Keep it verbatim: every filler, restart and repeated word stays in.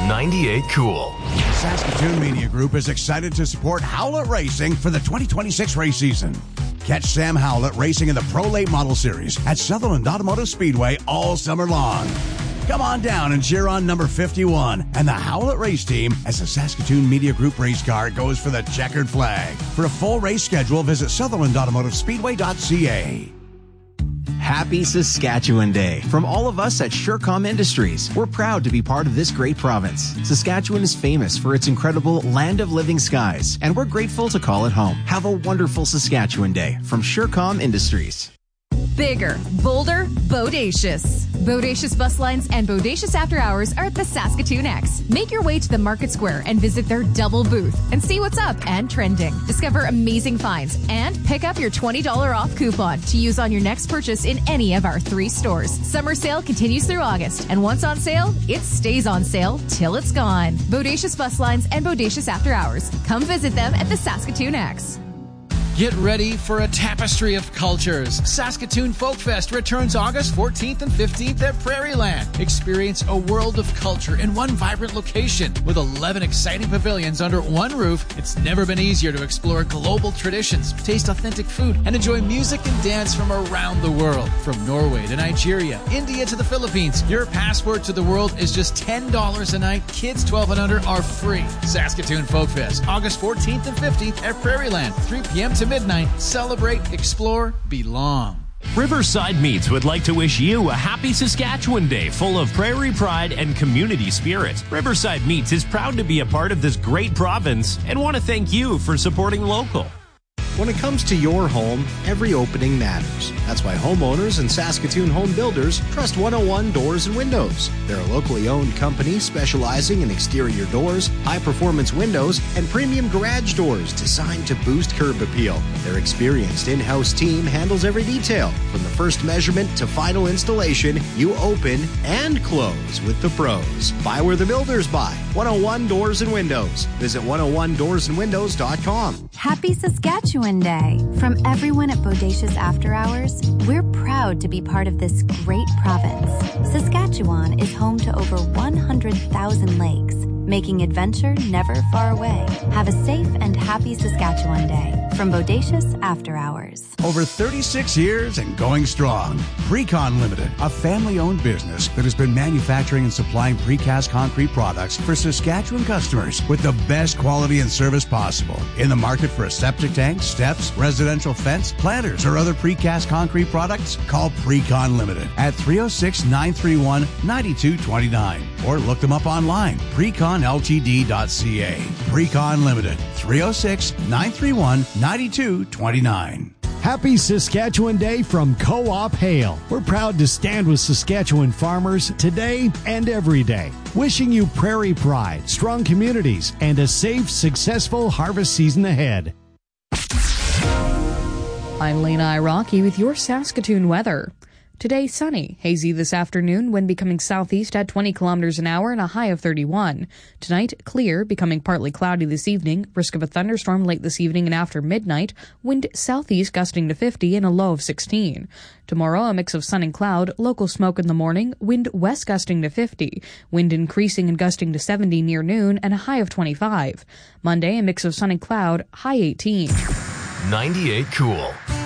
ninety-eight Cool. Saskatoon Media Group is excited to support Howlett Racing for the twenty twenty-six race season. Catch Sam Howlett racing in the Pro Late Model Series at Sutherland Automotive Speedway all summer long. Come on down and cheer on number fifty-one and the Howlett Race Team as the Saskatoon Media Group race car goes for the checkered flag. For a full race schedule, visit sutherland automotive speedway dot c a. Happy Saskatchewan Day from all of us at Surecom Industries. We're proud to be part of this great province. Saskatchewan is famous for its incredible land of living skies, and we're grateful to call it home. Have a wonderful Saskatchewan Day from Surecom Industries. Bigger, bolder, bodacious. Bodacious Bus Lines and Bodacious After Hours are at the Saskatoon X. Make your way to the Market Square and visit their double booth and see what's up and trending. Discover amazing finds and pick up your twenty dollars off coupon to use on your next purchase in any of our three stores. Summer sale continues through August, and once on sale, it stays on sale till it's gone. Bodacious Bus Lines and Bodacious After Hours. Come visit them at the Saskatoon X. Get ready for a tapestry of cultures. Saskatoon Folk Fest returns August fourteenth and fifteenth at Prairieland. Experience a world of culture in one vibrant location. With eleven exciting pavilions under one roof, it's never been easier to explore global traditions, taste authentic food, and enjoy music and dance from around the world. From Norway to Nigeria, India to the Philippines, your passport to the world is just ten dollars a night. Kids twelve and under are free. Saskatoon Folk Fest, August fourteenth and fifteenth at Prairieland, three p.m. to midnight. Celebrate, explore, belong. Riverside Meats would like to wish you a happy Saskatchewan Day full of prairie pride and community spirit. Riverside Meats is proud to be a part of this great province and want to thank you for supporting local. When it comes to your home, every opening matters. That's why homeowners and Saskatoon home builders trust one oh one Doors and Windows. They're a locally owned company specializing in exterior doors, high-performance windows, and premium garage doors designed to boost curb appeal. Their experienced in-house team handles every detail. From the first measurement to final installation, you open and close with the pros. Buy where the builders buy. one oh one Doors and Windows. Visit one oh one doors and windows dot com. Happy Saskatchewan Day. From everyone at Bodacious After Hours, we're proud to be part of this great province. Saskatchewan is home to over one hundred thousand lakes, making adventure never far away. Have a safe and happy Saskatchewan Day from Bodacious After Hours. Over thirty-six years and going strong. Precon Limited, a family-owned business that has been manufacturing and supplying precast concrete products for Saskatchewan customers with the best quality and service possible. In the market for a septic tank, steps, residential fence, planters, or other precast concrete products? Call Precon Limited at three oh six, nine three one, nine two two nine or look them up online, precon l t d dot c a. Precon Limited, three oh six, nine three one, nine two two nine. Happy Saskatchewan Day from Co-op Hale. We're proud to stand with Saskatchewan farmers today and every day. Wishing you prairie pride, strong communities, and a safe, successful harvest season ahead. I'm Lena Iraqi with your Saskatoon weather. Today, sunny, hazy this afternoon, wind becoming southeast at twenty kilometers an hour and a high of thirty-one. Tonight, clear, becoming partly cloudy this evening, risk of a thunderstorm late this evening and after midnight, wind southeast gusting to fifty and a low of sixteen. Tomorrow, a mix of sun and cloud, local smoke in the morning, wind west gusting to fifty, wind increasing and gusting to seventy near noon and a high of twenty-five. Monday, a mix of sun and cloud, high eighteen. ninety-eight Cool.